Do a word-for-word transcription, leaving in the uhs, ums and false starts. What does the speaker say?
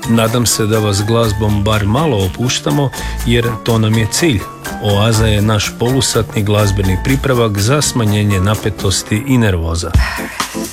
Nadam se da vas glazbom bar malo opuštamo, jer to nam je cilj. Oaza je naš polusatni glazbeni pripravak za smanjenje napetosti i nervoza.